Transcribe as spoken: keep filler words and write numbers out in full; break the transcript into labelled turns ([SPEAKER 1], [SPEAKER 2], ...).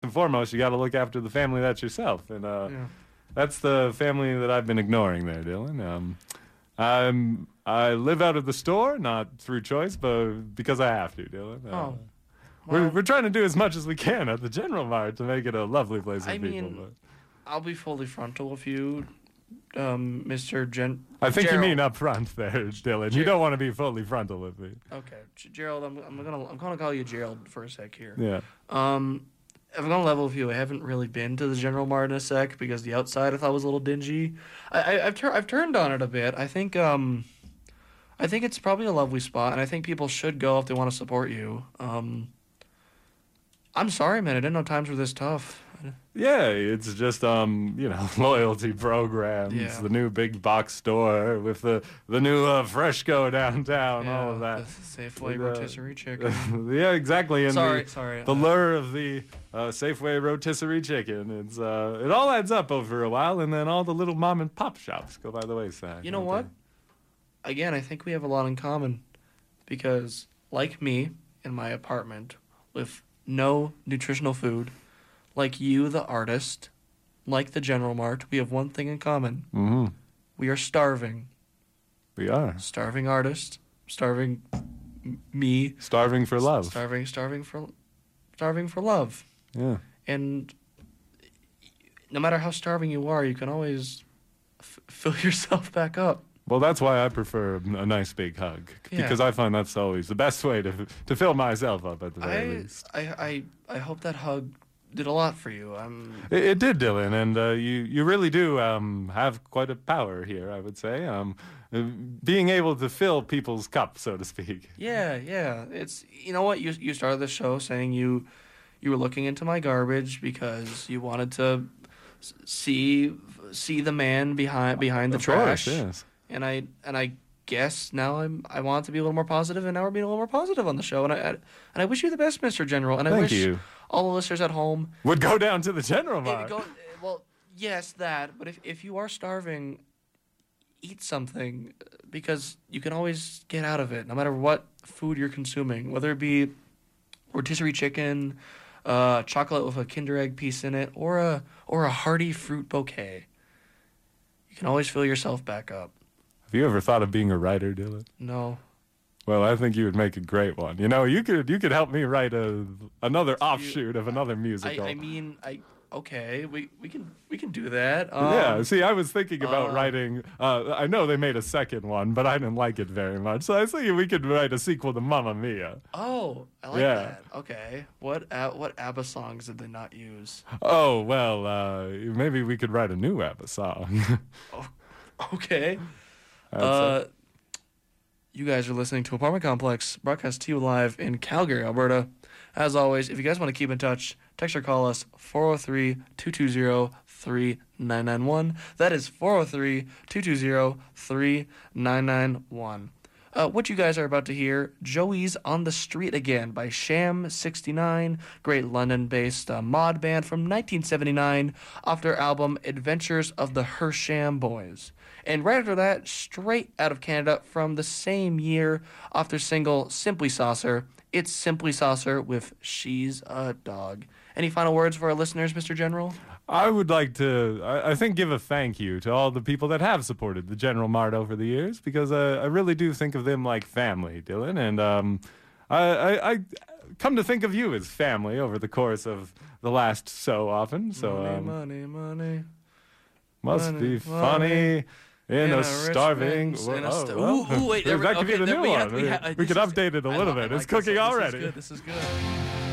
[SPEAKER 1] and foremost, you got to look after the family that's yourself, and uh,
[SPEAKER 2] Yeah.
[SPEAKER 1] that's the family that I've been ignoring there, Dylan. Um, I'm I live out of the store, not through choice, but because I have to, Dylan. Uh,
[SPEAKER 2] Oh.
[SPEAKER 1] we're
[SPEAKER 2] Well,
[SPEAKER 1] we're trying to do as much as we can at the General Mart to make it a lovely place for
[SPEAKER 2] I
[SPEAKER 1] people.
[SPEAKER 2] mean,
[SPEAKER 1] but
[SPEAKER 2] I'll be fully frontal with you, um, Mister Gen.
[SPEAKER 1] I think
[SPEAKER 2] Gerald.
[SPEAKER 1] you mean up front there, Dylan. You
[SPEAKER 2] Ger-
[SPEAKER 1] don't want to be fully frontal with me.
[SPEAKER 2] Okay, G- Gerald. I'm, I'm gonna I'm gonna call you Gerald for a sec here.
[SPEAKER 1] Yeah.
[SPEAKER 2] Um, if I'm gonna level with you, I haven't really been to the General Mart in a sec because the outside I thought was a little dingy. I, I I've tur- I've turned on it a bit. I think um, I think it's probably a lovely spot, and I think people should go if they want to support you. Um, I'm sorry, man. I didn't know times were this tough.
[SPEAKER 1] Yeah, it's just um, you know, loyalty programs,
[SPEAKER 2] Yeah.
[SPEAKER 1] the new big box store with the the new uh, Freshco downtown, all of that.
[SPEAKER 2] The Safeway
[SPEAKER 1] With, uh,
[SPEAKER 2] rotisserie chicken.
[SPEAKER 1] yeah, exactly. And
[SPEAKER 2] sorry,
[SPEAKER 1] the,
[SPEAKER 2] sorry.
[SPEAKER 1] the
[SPEAKER 2] uh,
[SPEAKER 1] lure of the uh, Safeway rotisserie chicken. It's uh, it all adds up over a while, and then all the little mom and pop shops go by the wayside.
[SPEAKER 2] You know
[SPEAKER 1] don't
[SPEAKER 2] what?
[SPEAKER 1] they?
[SPEAKER 2] Again, I think we have a lot in common because, like me in my apartment with no nutritional food, like you, the artist, like the General Mart, we have one thing in common.
[SPEAKER 1] Mm-hmm.
[SPEAKER 2] We are starving.
[SPEAKER 1] We are
[SPEAKER 2] Starving artist, starving m- me,
[SPEAKER 1] starving for love.
[SPEAKER 2] starving, starving for, starving for love.
[SPEAKER 1] Yeah.
[SPEAKER 2] And no matter how starving you are, you can always f- fill yourself back up.
[SPEAKER 1] Well, that's why I prefer a nice big hug,
[SPEAKER 2] Yeah.
[SPEAKER 1] because I find that's always the best way to to fill myself up at the very
[SPEAKER 2] I,
[SPEAKER 1] least.
[SPEAKER 2] I, I, I hope that hug did a lot for you. I'm.
[SPEAKER 1] It, it did, Dylan, and uh, you you really do um, have quite a power here, I would say. Um, uh, being able to fill people's cups, so to speak.
[SPEAKER 2] Yeah, yeah. It's you know what you you started the show saying you you were looking into my garbage because you wanted to s- see see the man behind behind the
[SPEAKER 1] Of
[SPEAKER 2] trash.
[SPEAKER 1] course, yes.
[SPEAKER 2] And I and I guess now I'm I want to be a little more positive, and now we're being a little more positive on the show. And I, I and I wish you the best, Mister General. And I
[SPEAKER 1] Thank
[SPEAKER 2] wish
[SPEAKER 1] you.
[SPEAKER 2] all the listeners at home
[SPEAKER 1] Would go down to the General
[SPEAKER 2] If
[SPEAKER 1] Mart.
[SPEAKER 2] you go, well, yes, that. But if, if you are starving, eat something because you can always get out of it, no matter what food you're consuming, whether it be rotisserie chicken, uh, chocolate with a Kinder Egg piece in it, or a or a hearty fruit bouquet. You can always fill yourself back up.
[SPEAKER 1] Have you ever thought of being a writer, Dylan?
[SPEAKER 2] No.
[SPEAKER 1] Well, I think you would make a great one. You know, you could you could help me write a another offshoot of another
[SPEAKER 2] I,
[SPEAKER 1] musical.
[SPEAKER 2] I mean, I okay, we, we can we can do that. Um,
[SPEAKER 1] Yeah, see, I was thinking about
[SPEAKER 2] uh,
[SPEAKER 1] writing. Uh, I know they made a second one, but I didn't like it very much. So I was thinking we could write a sequel to Mamma Mia.
[SPEAKER 2] Oh, I like
[SPEAKER 1] Yeah.
[SPEAKER 2] that. Okay. What uh, what ABBA songs did they not use?
[SPEAKER 1] Oh well, uh, maybe we could write a new ABBA song.
[SPEAKER 2] Okay.
[SPEAKER 1] That's
[SPEAKER 2] Uh,
[SPEAKER 1] it.
[SPEAKER 2] you guys are listening to Apartment Complex, broadcast to you live in Calgary, Alberta. As always, if you guys want to keep in touch, text or call us four oh three, two two zero, three nine nine one. That is four oh three, two two zero, three nine nine one. Uh, what you guys are about to hear, Joey's on the Street Again by Sham sixty-nine, great London-based uh, mod band from nineteen seventy-nine, off their album Adventures of the Hersham Boys. And right after that, straight out of Canada from the same year, off their single Simply Saucer, it's Simply Saucer with She's a Dog. Any final words for our listeners, Mister General?
[SPEAKER 1] I would like to, I, I think, give a thank you to all the people that have supported the General Mart over the years, because uh, I really do think of them like family, Dylan. And um, I, I, I come to think of you as family over the course of the last so often. So
[SPEAKER 2] money,
[SPEAKER 1] um,
[SPEAKER 2] money, money.
[SPEAKER 1] must
[SPEAKER 2] money,
[SPEAKER 1] be funny. In,
[SPEAKER 2] In
[SPEAKER 1] a,
[SPEAKER 2] a rich
[SPEAKER 1] starving.
[SPEAKER 2] man's- in a
[SPEAKER 1] oh,
[SPEAKER 2] sta-
[SPEAKER 1] well,
[SPEAKER 2] Ooh, ooh, wait, there we-
[SPEAKER 1] that could
[SPEAKER 2] okay,
[SPEAKER 1] be the
[SPEAKER 2] there
[SPEAKER 1] new
[SPEAKER 2] we
[SPEAKER 1] one.
[SPEAKER 2] have- we
[SPEAKER 1] we
[SPEAKER 2] ha- uh,
[SPEAKER 1] we
[SPEAKER 2] this
[SPEAKER 1] could
[SPEAKER 2] is-
[SPEAKER 1] update it a
[SPEAKER 2] I
[SPEAKER 1] little
[SPEAKER 2] li- I
[SPEAKER 1] bit.
[SPEAKER 2] like
[SPEAKER 1] It's
[SPEAKER 2] this
[SPEAKER 1] cooking
[SPEAKER 2] one.
[SPEAKER 1] already.
[SPEAKER 2] This is good. This is good.